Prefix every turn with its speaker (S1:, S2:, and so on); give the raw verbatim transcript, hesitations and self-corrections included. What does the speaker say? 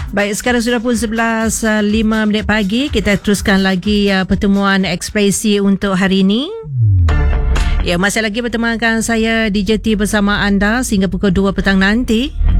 S1: Baik, sekarang sudah pun sebelas lima minit pagi. Kita teruskan lagi uh, pertemuan ekspresi untuk hari ini. Ya, masih lagi bertemankan saya D J T bersama anda sehingga pukul dua petang nanti.